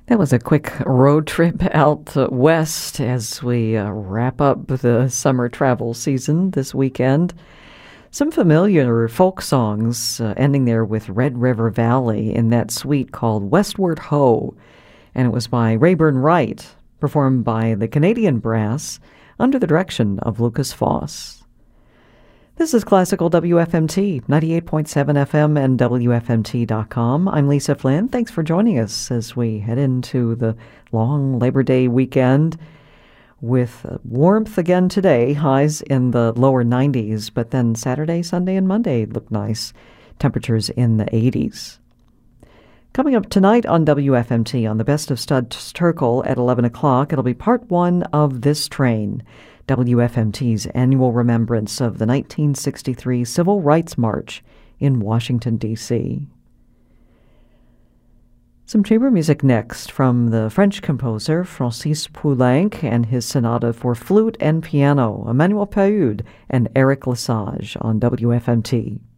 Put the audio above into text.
That was a quick road trip out west as we wrap up the summer travel season this weekend. Some familiar folk songs ending there with Red River Valley in that suite called Westward Ho. And it was by Rayburn Wright, performed by the Canadian Brass under the direction of Lucas Foss. This is Classical WFMT, 98.7 FM and WFMT.com. I'm Lisa Flynn. Thanks for joining us as we head into the long Labor Day weekend with warmth again today, highs in the lower 90s, but then Saturday, Sunday, and Monday look nice, temperatures in the 80s. Coming up tonight on WFMT on the Best of Studs Terkel at 11 o'clock, it'll be part one of This Train, WFMT's annual remembrance of the 1963 Civil Rights March in Washington, D.C. Some chamber music next from the French composer Francis Poulenc and his sonata for flute and piano, Emmanuel Pahud and Eric Lesage on WFMT.